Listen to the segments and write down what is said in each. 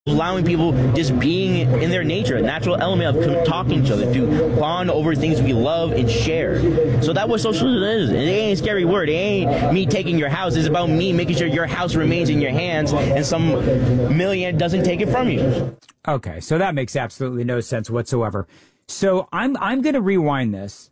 allowing people just being in their nature, a natural element of talking to each other, to bond over things we love and share. So that's what socialism is. It ain't a scary word. It ain't me taking your house. It's about me making sure your house remains in your hands and some millionaire doesn't take it from you. Okay, so that makes absolutely no sense whatsoever. So I'm going to rewind this,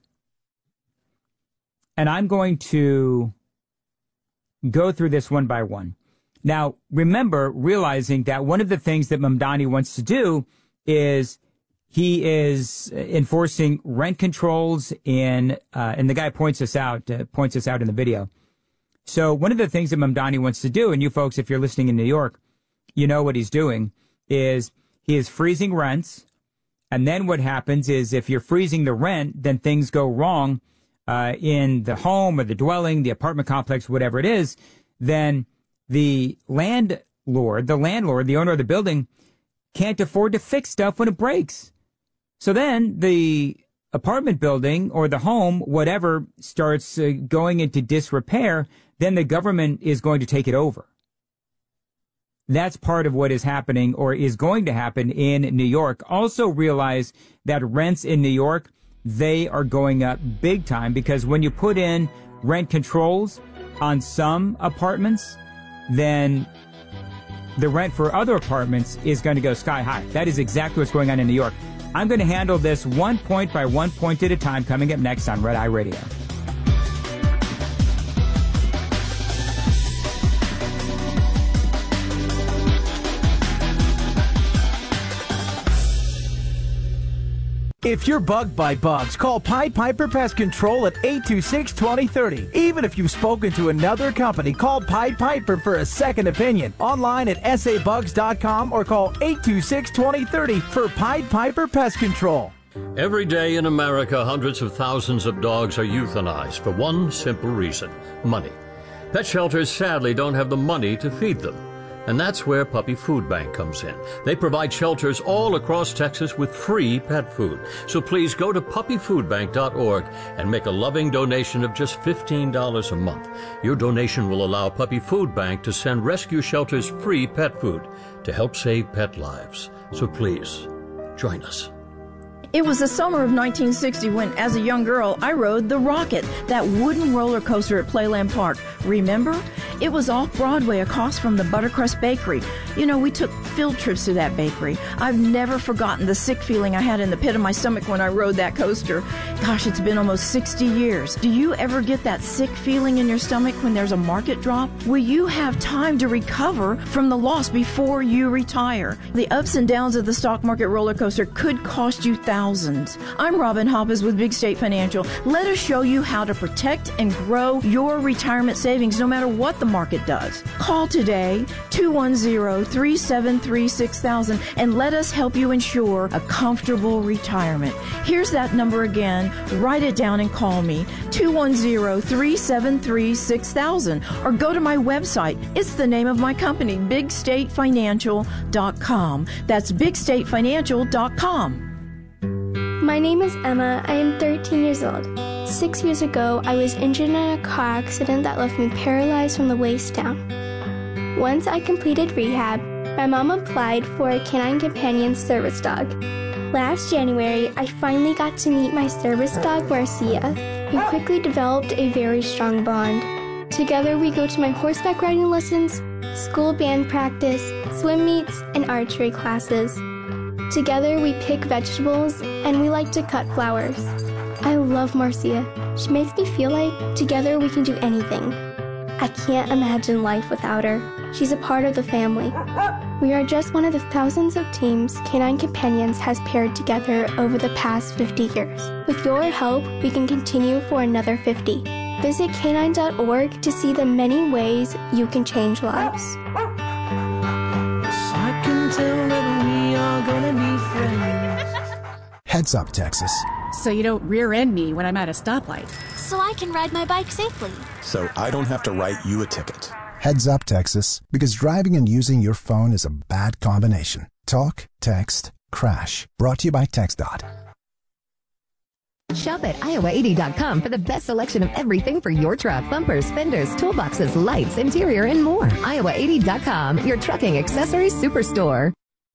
and I'm going to go through this one by one. Now, remember, realizing that one of the things that Mamdani wants to do is he is enforcing rent controls and the guy points this out in the video. So one of the things that Mamdani wants to do, and you folks, if you're listening in New York, you know what he's doing, is he is freezing rents. And then what happens is if you're freezing the rent, then things go wrong in the home or the dwelling, the apartment complex, whatever it is, then the landlord, the owner of the building, can't afford to fix stuff when it breaks. So then the apartment building or the home, whatever, starts going into disrepair, then the government is going to take it over. That's part of what is happening or is going to happen in New York. Also realize that rents in New York, they are going up big time because when you put in rent controls on some apartments, then the rent for other apartments is going to go sky high. That is exactly what's going on in New York. I'm going to handle this 1 point by 1 point at a time coming up next on Red Eye Radio. If you're bugged by bugs, call Pied Piper Pest Control at 826-2030. Even if you've spoken to another company, call Pied Piper for a second opinion. Online at sabugs.com or call 826-2030 for Pied Piper Pest Control. Every day in America, hundreds of thousands of dogs are euthanized for one simple reason: money. Pet shelters sadly don't have the money to feed them. And that's where Puppy Food Bank comes in. They provide shelters all across Texas with free pet food. So please go to puppyfoodbank.org and make a loving donation of just $15 a month. Your donation will allow Puppy Food Bank to send rescue shelters free pet food to help save pet lives. So please, join us. It was the summer of 1960 when, as a young girl, I rode the Rocket, that wooden roller coaster at Playland Park. Remember? It was off Broadway across from the Buttercrust Bakery. You know, we took field trips to that bakery. I've never forgotten the sick feeling I had in the pit of my stomach when I rode that coaster. Gosh, it's been almost 60 years. Do you ever get that sick feeling in your stomach when there's a market drop? Will you have time to recover from the loss before you retire? The ups and downs of the stock market roller coaster could cost you thousands. I'm Robin Hoppes with Big State Financial. Let us show you how to protect and grow your retirement savings no matter what the market does. Call today, 210-373-6000, and let us help you ensure a comfortable retirement. Here's that number again. Write it down and call me, 210-373-6000, or go to my website. It's the name of my company, BigStateFinancial.com. That's BigStateFinancial.com. My name is Emma. I am 13 years old. 6 years ago, I was injured in a car accident that left me paralyzed from the waist down. Once I completed rehab, my mom applied for a Canine Companion service dog. Last January, I finally got to meet my service dog, Marcia. We quickly developed a very strong bond. Together, we go to my horseback riding lessons, school band practice, swim meets, and archery classes. Together, we pick vegetables, and we like to cut flowers. I love Marcia. She makes me feel like together we can do anything. I can't imagine life without her. She's a part of the family. We are just one of the thousands of teams Canine Companions has paired together over the past 50 years. With your help, we can continue for another 50. Visit canine.org to see the many ways you can change lives. I can tell that we are gonna be friends. Heads Up, Texas. So you don't rear end me when I'm at a stoplight. So I can ride my bike safely. So I don't have to write you a ticket. Heads Up, Texas, because driving and using your phone is a bad combination. Talk, text, crash. Brought to you by TxDOT. Shop at iowa80.com for the best selection of everything for your truck. Bumpers, fenders, toolboxes, lights, interior, and more. Iowa80.com, your trucking accessories superstore.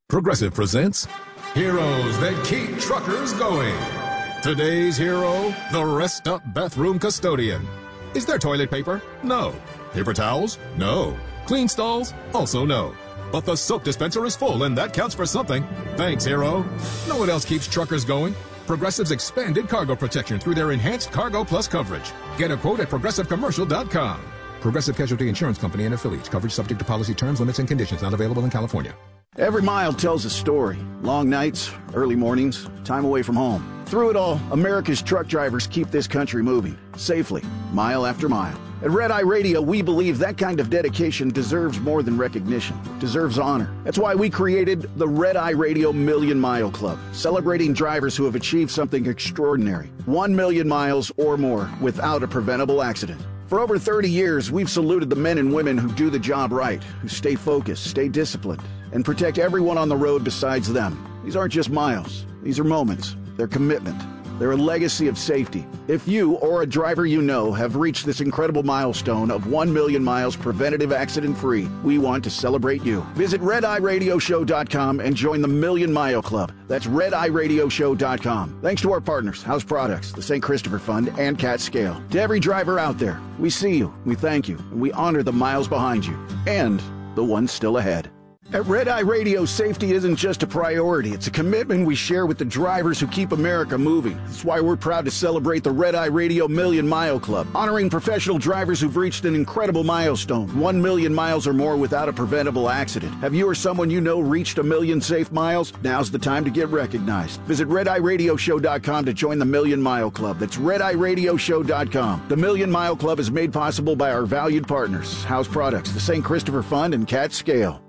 Progressive presents Heroes That Keep Truckers Going. Today's hero, the rest-up bathroom custodian. Is there toilet paper? No. Paper towels? No. Clean stalls? Also no. But the soap dispenser is full, and that counts for something. Thanks, hero. No one else keeps truckers going. Progressive's expanded cargo protection through their enhanced Cargo Plus coverage. Get a quote at ProgressiveCommercial.com. Progressive Casualty Insurance Company and affiliates. Coverage subject to policy terms, limits, and conditions. Not available in California. Every mile tells a story. Long nights, early mornings, time away from home. Through it all, America's truck drivers keep this country moving, safely, mile after mile. At Red Eye Radio, we believe that kind of dedication deserves more than recognition. It deserves honor. That's why we created the Red Eye Radio Million Mile Club, celebrating drivers who have achieved something extraordinary. 1 million miles or more without a preventable accident. For over 30 years, we've saluted the men and women who do the job right, who stay focused, stay disciplined, and protect everyone on the road besides them. These aren't just miles. These are moments. They're commitment. They're a legacy of safety. If you or a driver you know have reached this incredible milestone of 1 million miles preventative accident-free, we want to celebrate you. Visit RedEyeRadioShow.com and join the Million Mile Club. That's RedEyeRadioShow.com. Thanks to our partners, House Products, the St. Christopher Fund, and Cat Scale. To every driver out there, we see you, we thank you, and we honor the miles behind you and the ones still ahead. At Red Eye Radio, safety isn't just a priority. It's a commitment we share with the drivers who keep America moving. That's why we're proud to celebrate the Red Eye Radio Million Mile Club, honoring professional drivers who've reached an incredible milestone, 1 million miles or more without a preventable accident. Have you or someone you know reached 1 million safe miles? Now's the time to get recognized. Visit RedEyeRadioShow.com to join the Million Mile Club. That's RedEyeRadioShow.com. The Million Mile Club is made possible by our valued partners, House Products, the St. Christopher Fund, and Cat Scale.